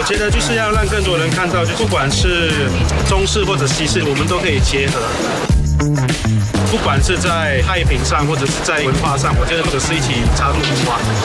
我觉得就是要让更多人看到，就不管是中式或者西式，我们都可以结合。不管是在菜品上，或者是在文化上，我觉得都是一起插入文化。